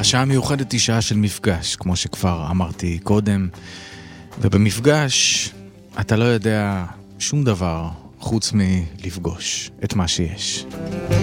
השעה המיוחדת היא שעה של מפגש, כמו שכבר אמרתי קודם, ובמפגש אתה לא יודע שום דבר חוץ מלפגוש את מה שיש.